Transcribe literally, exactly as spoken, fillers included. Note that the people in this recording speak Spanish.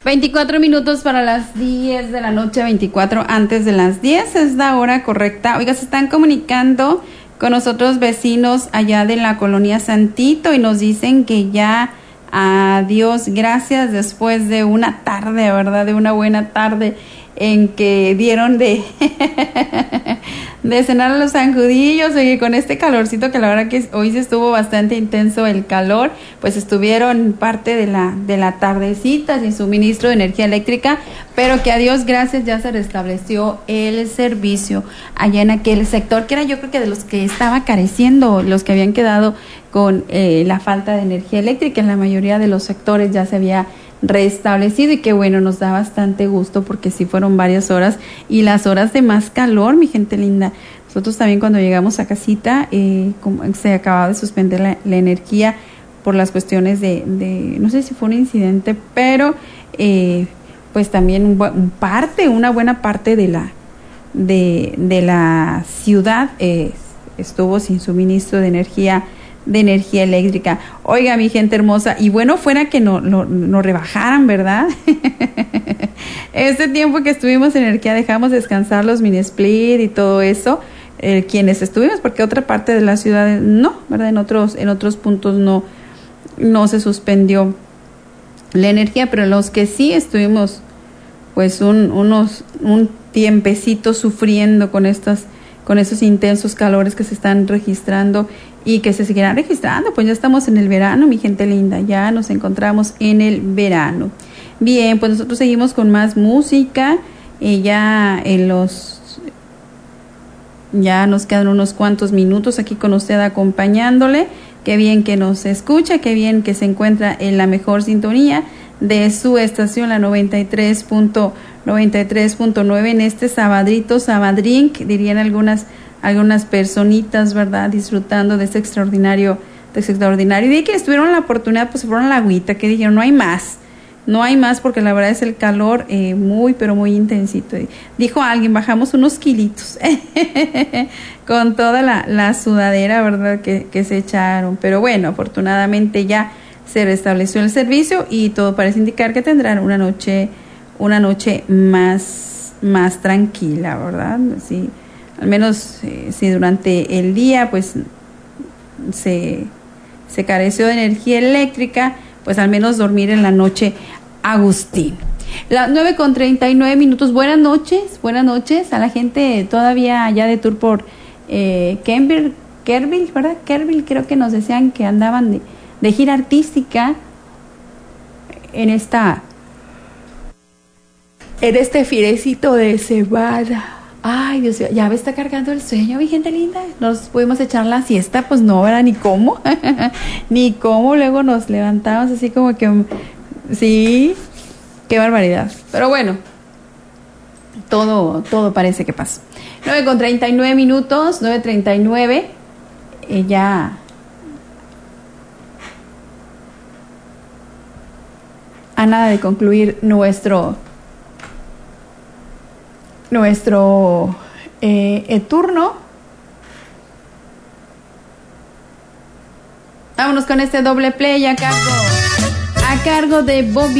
veinticuatro minutos para las diez de la noche, veinticuatro antes de las diez, es la hora correcta. Oiga, se están comunicando con nosotros vecinos allá de la colonia Santito y nos dicen que ya, adiós, gracias, después de una tarde, ¿verdad? De una buena tarde en que dieron de, de cenar a los sanjudillos. Oye, con este calorcito que la verdad que hoy se estuvo bastante intenso el calor, pues estuvieron parte de la, de la tardecita sin suministro de energía eléctrica, pero que a Dios gracias ya se restableció el servicio allá en aquel sector, que era yo creo que de los que estaba careciendo, los que habían quedado con eh, la falta de energía eléctrica. En la mayoría de los sectores ya se había restablecido y que bueno, nos da bastante gusto porque sí fueron varias horas y las horas de más calor, mi gente linda. Nosotros también cuando llegamos a casita eh, como se acababa de suspender la, la energía por las cuestiones de, de, no sé si fue un incidente, pero eh, pues también un, un parte, una buena parte de la de, de la ciudad eh, estuvo sin suministro de energía de energía eléctrica. Oiga, mi gente hermosa, y bueno fuera que no, no, no rebajaran, ¿verdad? Este tiempo que estuvimos en energía dejamos descansar los mini split y todo eso, eh, quienes estuvimos, porque otra parte de la ciudad no, ¿verdad? En otros, en otros puntos no, no se suspendió la energía, pero los que sí estuvimos pues un, unos, un tiempecito sufriendo con estas, con esos intensos calores que se están registrando y que se seguirán registrando, pues ya estamos en el verano, mi gente linda, ya nos encontramos en el verano. Bien, pues nosotros seguimos con más música, eh, ya en los, ya nos quedan unos cuantos minutos aquí con usted acompañándole. Qué bien que nos escucha, qué bien que se encuentra en la mejor sintonía de su estación, la noventa y tres punto nueve, en este sabadrito, sabadrink, dirían algunas algunas personitas, ¿verdad? Disfrutando de este extraordinario, de este extraordinario. Y de que estuvieron la oportunidad, pues se fueron a la agüita, que dijeron, no hay más, no hay más, porque la verdad es el calor eh, muy, pero muy intensito. Dijo alguien, bajamos unos kilitos, con toda la, la sudadera, ¿verdad? Que, que se echaron. Pero bueno, afortunadamente ya se restableció el servicio y todo parece indicar que tendrán una noche, una noche más, más tranquila, ¿verdad? Sí. Al menos eh, si durante el día pues se, se careció de energía eléctrica, pues al menos dormir en la noche Agustín. Las nueve con treinta y nueve minutos. Buenas noches, buenas noches a la gente todavía allá de tour por eh, Kerrville, Kerrville, ¿verdad? Kerrville, creo que nos decían que andaban de, de gira artística en esta en este firecito de semana. Ay, Dios mío, ya me está cargando el sueño, mi gente linda. Nos pudimos echar la siesta, pues no, ¿verdad? Ni cómo, ni cómo. Luego nos levantamos así como que, sí, qué barbaridad. Pero bueno, todo, todo parece que pasó. nueve con treinta y nueve minutos, nueve treinta y nueve, eh, ya. A nada de concluir nuestro... nuestro eh, eh, turno. Vámonos con este doble play a cargo a cargo de Bobby.